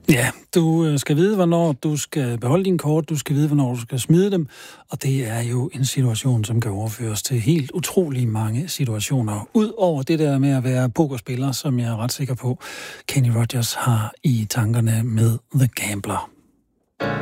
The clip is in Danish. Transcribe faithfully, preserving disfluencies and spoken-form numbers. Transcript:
Ja, du skal vide, hvornår du skal beholde dine kort, du skal vide, hvornår du skal smide dem, og det er jo en situation, som kan overføres til helt utrolig mange situationer. Udover det der med at være pokerspiller, som jeg er ret sikker på, Kenny Rogers har i tankerne med The Gambler.